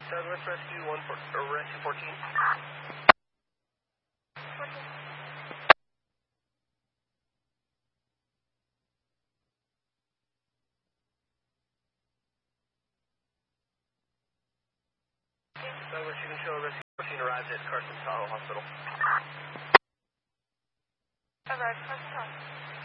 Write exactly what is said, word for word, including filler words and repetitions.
Southwest Rescue one for uh, Rescue fourteen. fourteen. Southwest Shooting Show Rescue fourteen arrived at Carson Tahoe Hospital. Arrived, Carson Tahoe.